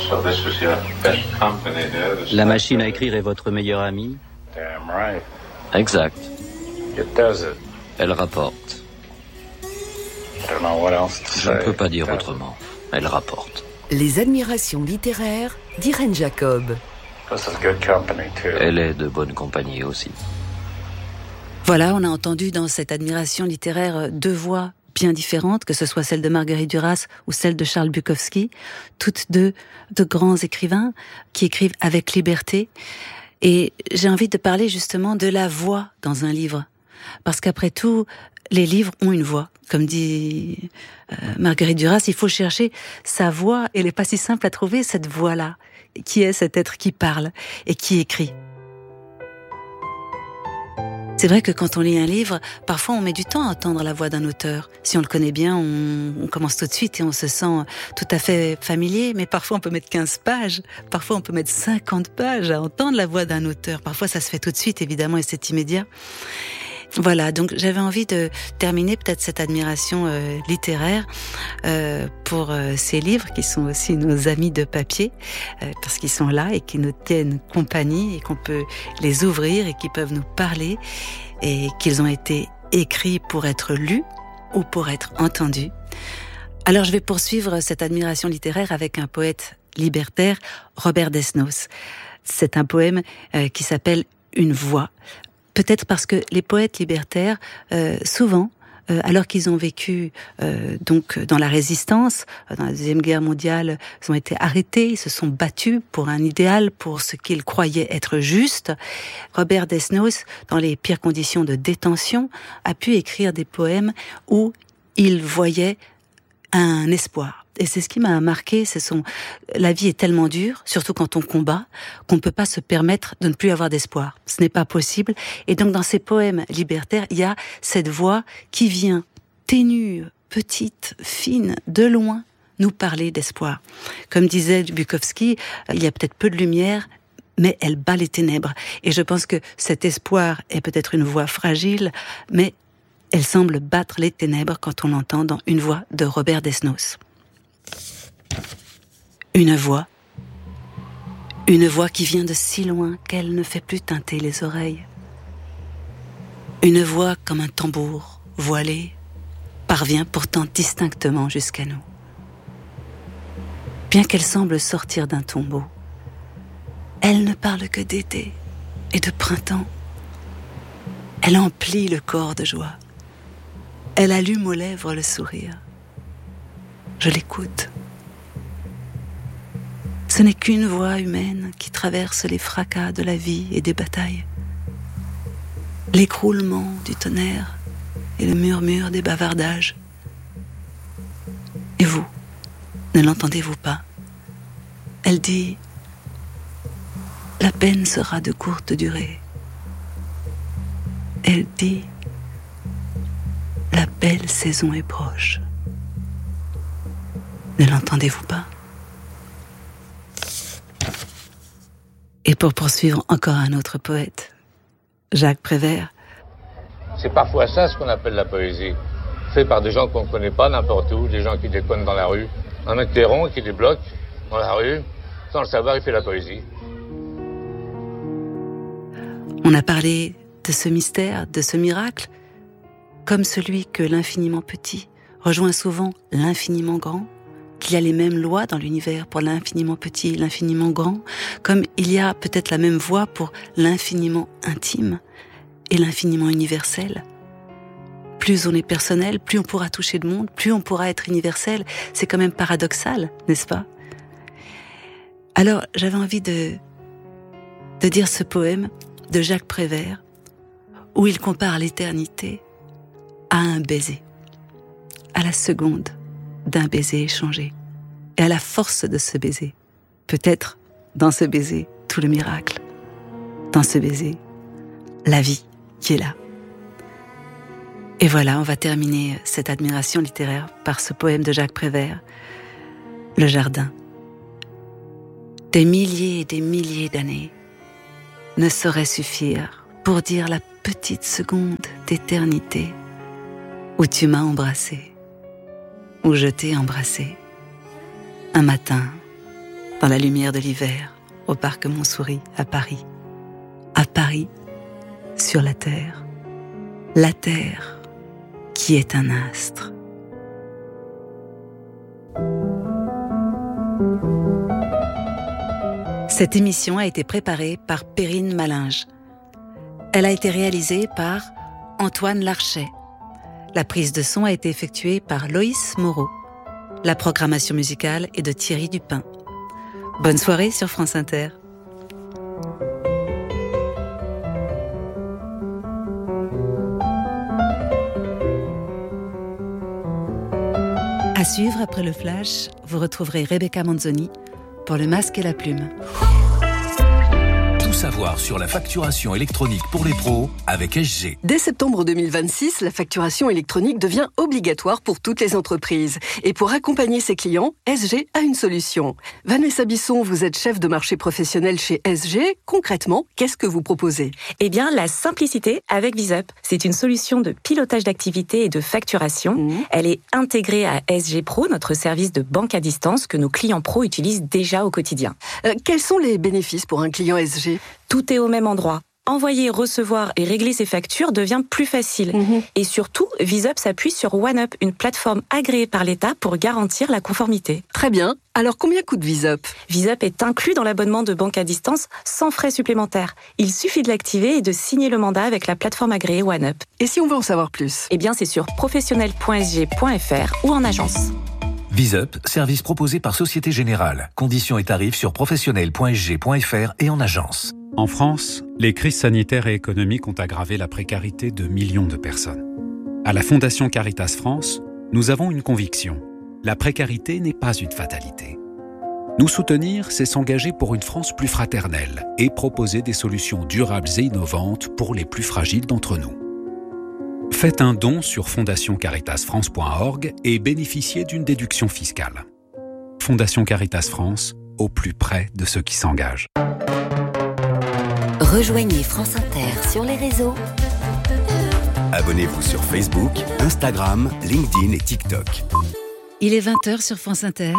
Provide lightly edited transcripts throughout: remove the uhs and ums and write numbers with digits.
La machine à écrire est votre meilleur ami? Exact. Elle rapporte. Je ne peux pas dire autrement. Elle rapporte. Les admirations littéraires d'Irène Jacob. Elle est de bonne compagnie aussi. Voilà, on a entendu dans cette admiration littéraire deux voix bien différentes, que ce soit celle de Marguerite Duras ou celle de Charles Bukowski, toutes deux de grands écrivains qui écrivent avec liberté. Et j'ai envie de parler justement de la voix dans un livre. Parce qu'après tout, les livres ont une voix. Comme dit Marguerite Duras, il faut chercher sa voix. Et elle n'est pas si simple à trouver, cette voix-là. Qui est cet être qui parle et qui écrit. C'est vrai que quand on lit un livre, parfois on met du temps à entendre la voix d'un auteur. Si on le connaît bien, on commence tout de suite et on se sent tout à fait familier. Mais parfois on peut mettre 15 pages, parfois on peut mettre 50 pages à entendre la voix d'un auteur. Parfois ça se fait tout de suite, évidemment, et c'est immédiat. Voilà, donc j'avais envie de terminer peut-être cette admiration littéraire pour ces livres qui sont aussi nos amis de papier, parce qu'ils sont là et qui nous tiennent compagnie et qu'on peut les ouvrir et qui peuvent nous parler et qu'ils ont été écrits pour être lus ou pour être entendus. Alors je vais poursuivre cette admiration littéraire avec un poète libertaire, Robert Desnos. C'est un poème qui s'appelle « Une voix ». Peut-être parce que les poètes libertaires, souvent, alors qu'ils ont vécu donc dans la résistance, dans la Deuxième Guerre mondiale, ils ont été arrêtés, ils se sont battus pour un idéal, pour ce qu'ils croyaient être juste. Robert Desnos, dans les pires conditions de détention, a pu écrire des poèmes où il voyait un espoir. Et c'est ce qui m'a marqué, la vie est tellement dure, surtout quand on combat, qu'on ne peut pas se permettre de ne plus avoir d'espoir. Ce n'est pas possible. Et donc dans ces poèmes libertaires, il y a cette voix qui vient ténue, petite, fine, de loin, nous parler d'espoir. Comme disait Bukowski, il y a peut-être peu de lumière, mais elle bat les ténèbres. Et je pense que cet espoir est peut-être une voix fragile, mais elle semble battre les ténèbres quand on l'entend dans Une voix de Robert Desnos. Une voix qui vient de si loin qu'elle ne fait plus tinter les oreilles. Une voix comme un tambour voilé parvient pourtant distinctement jusqu'à nous. Bien qu'elle semble sortir d'un tombeau, elle ne parle que d'été et de printemps. Elle emplit le corps de joie. Elle allume aux lèvres le sourire. Je l'écoute. Ce n'est qu'une voix humaine qui traverse les fracas de la vie et des batailles. L'écroulement du tonnerre et le murmure des bavardages. Et vous, ne l'entendez-vous pas? Elle dit « La peine sera de courte durée ». Elle dit « La belle saison est proche ». Ne l'entendez-vous pas? Et pour poursuivre, encore un autre poète, Jacques Prévert. C'est parfois ça ce qu'on appelle la poésie. Fait par des gens qu'on ne connaît pas n'importe où, des gens qui déconnent dans la rue. Un mec qui est rond, qui débloque dans la rue, sans le savoir, il fait la poésie. On a parlé de ce mystère, de ce miracle, comme celui que l'infiniment petit rejoint souvent l'infiniment grand, qu'il y a les mêmes lois dans l'univers pour l'infiniment petit, l'infiniment grand, comme il y a peut-être la même voix pour l'infiniment intime et l'infiniment universel. Plus on est personnel, plus on pourra toucher de monde, plus on pourra être universel. C'est quand même paradoxal, n'est-ce pas? Alors, j'avais envie de dire ce poème de Jacques Prévert, où il compare l'éternité à un baiser, à la seconde d'un baiser échangé, et à la force de ce baiser. Peut-être, dans ce baiser, tout le miracle. Dans ce baiser, la vie qui est là. Et voilà, on va terminer cette admiration littéraire par ce poème de Jacques Prévert, Le Jardin. Des milliers et des milliers d'années ne sauraient suffire pour dire la petite seconde d'éternité où tu m'as embrassé, où je t'ai embrassé, un matin dans la lumière de l'hiver, au parc Montsouris, à Paris. À Paris, sur la Terre qui est un astre. Cette émission a été préparée par Perrine Malinge. Elle a été réalisée par Antoine Larchet. La prise de son a été effectuée par Loïs Moreau. La programmation musicale est de Thierry Dupin. Bonne soirée sur France Inter. À suivre après le flash, vous retrouverez Rebecca Manzoni pour Le Masque et la Plume. Tout savoir sur la facturation électronique pour les pros avec SG. Dès septembre 2026, la facturation électronique devient obligatoire pour toutes les entreprises. Et pour accompagner ses clients, SG a une solution. Vanessa Bisson, vous êtes chef de marché professionnel chez SG. Concrètement, qu'est-ce que vous proposez ? Eh bien, la simplicité avec VisUp. C'est une solution de pilotage d'activité et de facturation. Elle est intégrée à SG Pro, notre service de banque à distance que nos clients pros utilisent déjà au quotidien. Quels sont les bénéfices pour un client SG ? Tout est au même endroit. Envoyer, recevoir et régler ses factures devient plus facile. Et surtout, VisUp s'appuie sur OneUp, une plateforme agréée par l'État pour garantir la conformité. Très bien. Alors, combien coûte VisUp ? VisUp est inclus dans l'abonnement de banque à distance sans frais supplémentaires. Il suffit de l'activer et de signer le mandat avec la plateforme agréée OneUp. Et si on veut en savoir plus ? Eh bien, c'est sur professionnel.sg.fr ou en agence. VisUp, service proposé par Société Générale. Conditions et tarifs sur professionnel.sg.fr et en agence. En France, les crises sanitaires et économiques ont aggravé la précarité de millions de personnes. À la Fondation Caritas France, nous avons une conviction. La précarité n'est pas une fatalité. Nous soutenir, c'est s'engager pour une France plus fraternelle et proposer des solutions durables et innovantes pour les plus fragiles d'entre nous. Faites un don sur fondationcaritasfrance.org et bénéficiez d'une déduction fiscale. Fondation Caritas France, au plus près de ceux qui s'engagent. Rejoignez France Inter sur les réseaux. Abonnez-vous sur Facebook, Instagram, LinkedIn et TikTok. Il est 20h sur France Inter.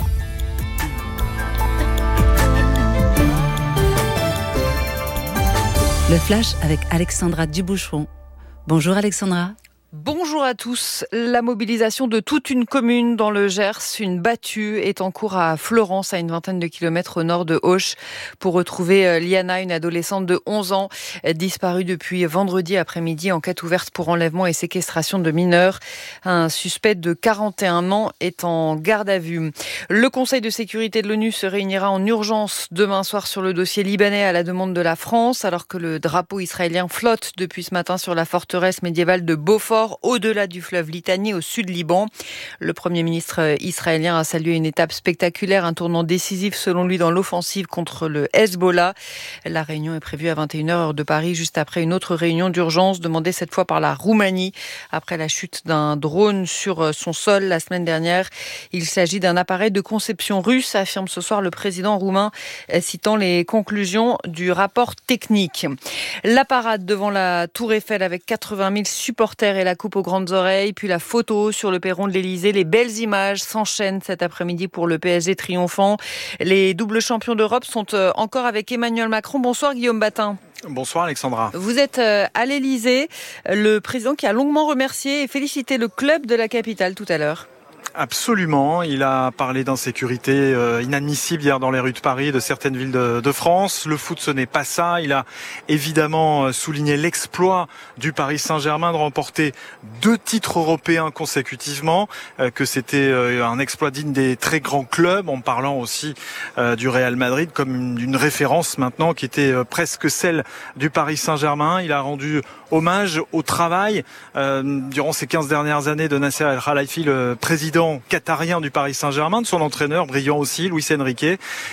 Le Flash avec Alexandra Duboucheron. Bonjour Alexandra. Bonjour à tous. La mobilisation de toute une commune dans le Gers, une battue, est en cours à Fleurance, à une vingtaine de kilomètres au nord de Auch, pour retrouver Liana, une adolescente de 11 ans, disparue depuis vendredi après-midi. Enquête ouverte pour enlèvement et séquestration de mineurs. Un suspect de 41 ans est en garde à vue. Le Conseil de sécurité de l'ONU se réunira en urgence demain soir sur le dossier libanais à la demande de la France, alors que le drapeau israélien flotte depuis ce matin sur la forteresse médiévale de Beaufort, au-delà du fleuve Litani, au sud Liban. Le Premier ministre israélien a salué une étape spectaculaire, un tournant décisif selon lui dans l'offensive contre le Hezbollah. La réunion est prévue à 21h heure de Paris, juste après une autre réunion d'urgence demandée cette fois par la Roumanie, après la chute d'un drone sur son sol la semaine dernière. Il s'agit d'un appareil de conception russe, affirme ce soir le président roumain, citant les conclusions du rapport technique. La parade devant la Tour Eiffel avec 80 000 supporters et la coupe aux grandes oreilles, puis la photo sur le perron de l'Elysée. Les belles images s'enchaînent cet après-midi pour le PSG triomphant. Les doubles champions d'Europe sont encore avec Emmanuel Macron. Bonsoir Guillaume Batin. Bonsoir Alexandra. Vous êtes à l'Elysée, le président qui a longuement remercié et félicité le club de la capitale tout à l'heure. Absolument, il a parlé d'insécurité inadmissible hier dans les rues de Paris et de certaines villes de France. Le foot, ce n'est pas ça. Il a évidemment souligné l'exploit du Paris Saint-Germain de remporter 2 titres européens consécutivement, que c'était un exploit digne des très grands clubs, en parlant aussi du Real Madrid comme d'une référence maintenant qui était presque celle du Paris Saint-Germain. Il a rendu hommage au travail durant ces 15 dernières années de Nasser El Khelaifi, le président qatarien du Paris Saint-Germain, de son entraîneur brillant aussi, Luis Enrique,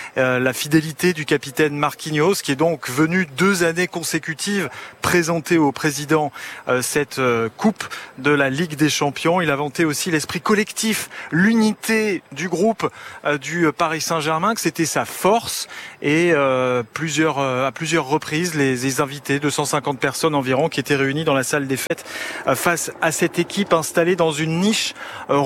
la fidélité du capitaine Marquinhos, qui est donc venu 2 années consécutives présenter au président cette coupe de la Ligue des Champions. Il a vanté aussi l'esprit collectif, l'unité du groupe du Paris Saint-Germain, que c'était sa force, et à plusieurs reprises les invités, 250 personnes environ, qui étaient réunies dans la salle des fêtes face à cette équipe installée dans une niche rose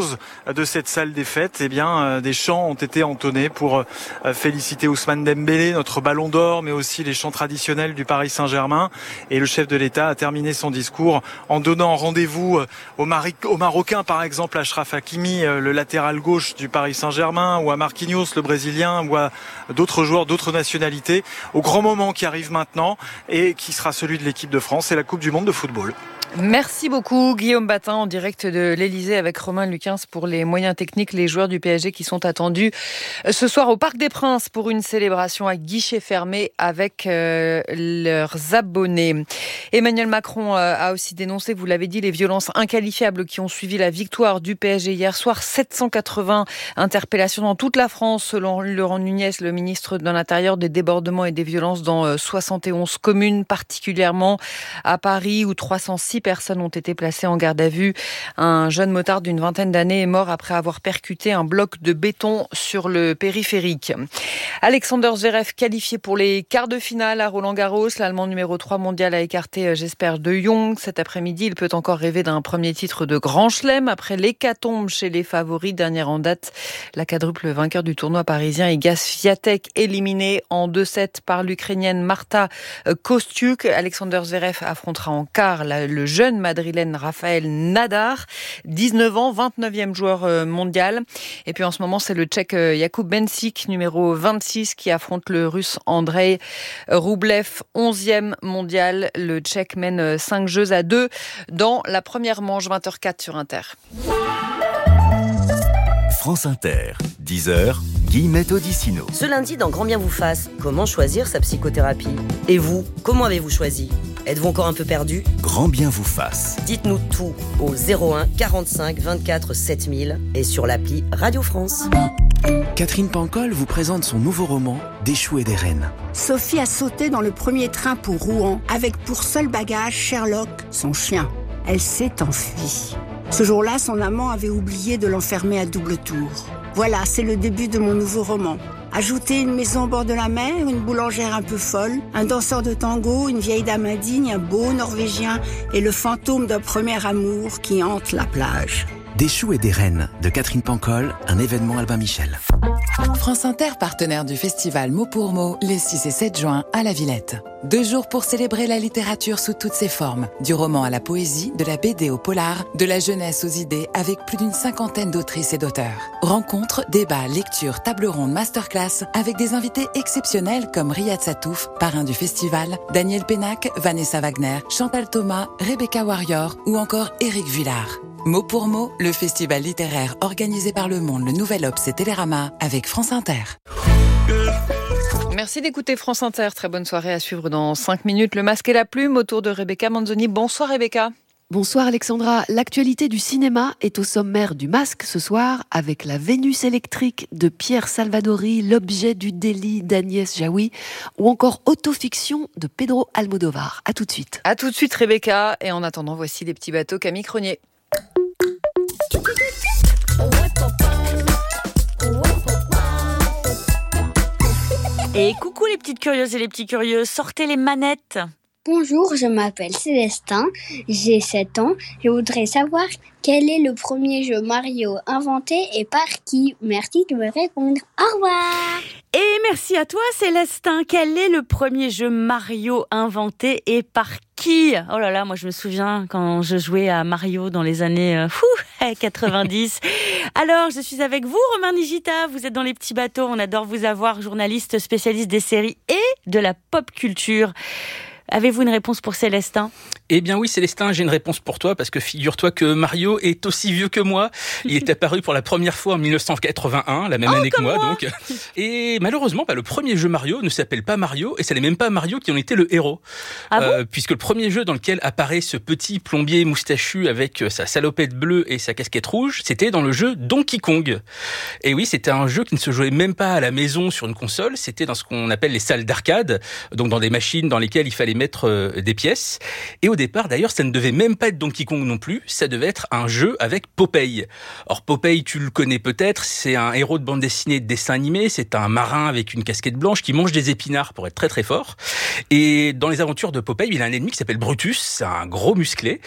close de cette salle des fêtes, des chants ont été entonnés pour féliciter Ousmane Dembélé, notre ballon d'or, mais aussi les chants traditionnels du Paris Saint-Germain. Et le chef de l'État a terminé son discours en donnant rendez-vous aux Marocains, par exemple, à Achraf Hakimi, le latéral gauche du Paris Saint-Germain, ou à Marquinhos, le Brésilien, ou à d'autres joueurs d'autres nationalités, au grand moment qui arrive maintenant et qui sera celui de l'équipe de France, c'est la Coupe du Monde de football. Merci beaucoup Guillaume Batin en direct de l'Elysée avec Romain Lucas pour les moyens techniques, les joueurs du PSG qui sont attendus ce soir au Parc des Princes pour une célébration à guichet fermé avec leurs abonnés. Emmanuel Macron a aussi dénoncé, vous l'avez dit, les violences inqualifiables qui ont suivi la victoire du PSG hier soir. 780 interpellations dans toute la France selon Laurent Nunez, le ministre de l'Intérieur, des débordements et des violences dans 71 communes, particulièrement à Paris où 306 personnes ont été placées en garde à vue. Un jeune motard d'une vingtaine d'années est mort après avoir percuté un bloc de béton sur le périphérique. Alexander Zverev qualifié pour les quarts de finale à Roland-Garros. L'Allemand numéro 3 mondial a écarté Jesper De Jong. Cet après-midi, il peut encore rêver d'un premier titre de Grand Chelem après l'hécatombe chez les favoris. Dernière en date, la quadruple vainqueur du tournoi parisien Iga Swiatek éliminé en 2-7 par l'Ukrainienne Marta Kostyuk. Alexander Zverev affrontera en quart le jeune madrilène Rafael Nadal, 19 ans, 29e joueur mondial. Et puis en ce moment, c'est le Tchèque Jakub Benčík, numéro 26, qui affronte le Russe Andrei Rublev, 11e mondial. Le Tchèque mène 5-2 dans la première manche, 20h04 sur Inter. France Inter, 10h, Guillemette Odissino. Ce lundi, dans Grand Bien vous fasse, comment choisir sa psychothérapie ? Et vous, comment avez-vous choisi ? Êtes-vous encore un peu perdu ? Grand Bien vous fasse. Dites-nous tout au 01 45 24 7000 et sur l'appli Radio France. Catherine Pancol vous présente son nouveau roman « Des choux et des reines ». Sophie a sauté dans le premier train pour Rouen avec pour seul bagage Sherlock, son chien. Elle s'est enfuie. Ce jour-là, son amant avait oublié de l'enfermer à double tour. Voilà, c'est le début de mon nouveau roman. Ajoutez une maison au bord de la mer, une boulangère un peu folle, un danseur de tango, une vieille dame indigne, un beau Norvégien et le fantôme d'un premier amour qui hante la plage. Des choux et des reines de Catherine Pancol, un événement Albin Michel. France Inter, partenaire du festival Mots pour Mots, les 6 et 7 juin à la Villette. 2 jours pour célébrer la littérature sous toutes ses formes, du roman à la poésie, de la BD au polar, de la jeunesse aux idées, avec plus d'une 50aine d'autrices et d'auteurs. Rencontres, débats, lectures, tables rondes, masterclass, avec des invités exceptionnels comme Riyad Satouf, parrain du festival, Daniel Pénac, Vanessa Wagner, Chantal Thomas, Rebecca Warrior ou encore Éric Vuillard. Mots pour mots, le festival littéraire organisé par Le Monde, le Nouvel Obs et Télérama avec France Inter. Merci d'écouter France Inter. Très bonne soirée à suivre dans 5 minutes. Le masque et la plume autour de Rebecca Manzoni. Bonsoir Rebecca. Bonsoir Alexandra. L'actualité du cinéma est au sommaire du masque ce soir avec la Vénus électrique de Pierre Salvadori, L'objet du délit d'Agnès Jaoui ou encore Autofiction de Pedro Almodovar. À tout de suite. À tout de suite Rebecca. Et en attendant, voici les petits bateaux Camille Cronier. Et coucou les petites curieuses et les petits curieux, sortez les manettes. Bonjour, je m'appelle Célestin, j'ai 7 ans. Je voudrais savoir quel est le premier jeu Mario inventé et par qui. Merci de me répondre. Au revoir. Et merci à toi Célestin. Quel est le premier jeu Mario inventé et par qui ? Oh là là, moi je me souviens quand je jouais à Mario dans les années 90. Alors, je suis avec vous, Romain Nigita. Vous êtes dans les petits bateaux. On adore vous avoir, journaliste spécialiste des séries et de la pop culture. Avez-vous une réponse pour Célestin ? Eh bien oui Célestin, j'ai une réponse pour toi parce que figure-toi que Mario est aussi vieux que moi. Il est apparu pour la première fois en 1981, la même année que moi donc. Et malheureusement, le premier jeu Mario ne s'appelle pas Mario et ce n'est même pas Mario qui en était le héros. Ah bon ? Puisque le premier jeu dans lequel apparaît ce petit plombier moustachu avec sa salopette bleue et sa casquette rouge, c'était dans le jeu Donkey Kong. Et oui, c'était un jeu qui ne se jouait même pas à la maison sur une console, c'était dans ce qu'on appelle les salles d'arcade, donc dans des machines dans lesquelles il fallait mettre des pièces. Et au départ, d'ailleurs, ça ne devait même pas être Donkey Kong non plus, ça devait être un jeu avec Popeye. Or, Popeye, tu le connais peut-être, c'est un héros de bande dessinée et de dessin animé, c'est un marin avec une casquette blanche qui mange des épinards pour être très très fort. Et dans les aventures de Popeye, il a un ennemi qui s'appelle Brutus, c'est un gros musclé,